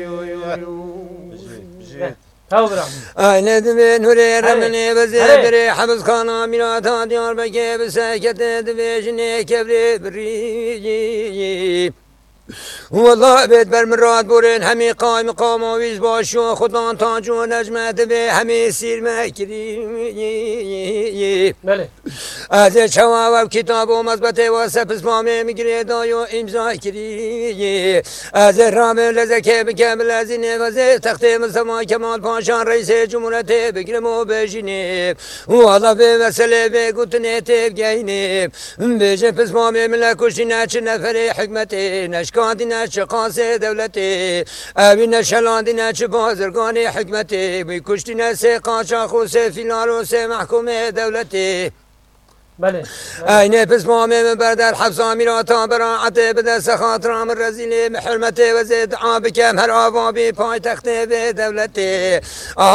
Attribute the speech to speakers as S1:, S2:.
S1: aynı dve nure ramne bezebere habs kana mirata diyar beke beseket dve jine kebre bri والله بيت برمرات بورين همي قايم قاموا ويزباشوا خدان تاجوا نجمة به همي سير مكري
S2: بله
S1: از شوا و کتاب و مثبت و سپس مامه میگیره دایو امضا کری از رام لزکه بکمل از این وزه تخت مصطفی کمال پاشان رئیس جمهوریت بگیرم و بجینه والا به مسئله به گوتنه تبگینه بجه پس مامه ملکوشی نچه نفر حکمت نشکاندی نچه قاس دولت اوی نشلاندی نچه بازرگان حکمت بیکشتی نسه قاچاق و سه فیلار و سه محکوم دولت
S2: بله
S1: aynı pes muameme berdar hafsa mirata beraate bedest خاطرام الرزيل محرمته وزد عابك her avabi paytaxte ve devleti